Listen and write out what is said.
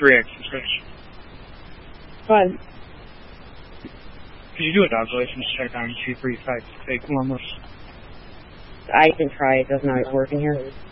3X, it's finished. Go ahead. Could you do a Dodge license check on 235 Columbus? I can try. It does not work in here.